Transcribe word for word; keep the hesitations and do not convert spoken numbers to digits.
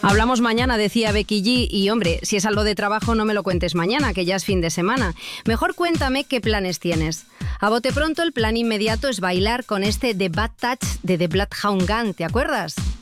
Hablamos mañana, decía Becky G, y hombre, si es algo de trabajo no me lo cuentes mañana, que ya es fin de semana. Mejor cuéntame qué planes tienes. A bote pronto, el plan inmediato es bailar con este The Bad Touch de The Bloodhound Gang, ¿te acuerdas?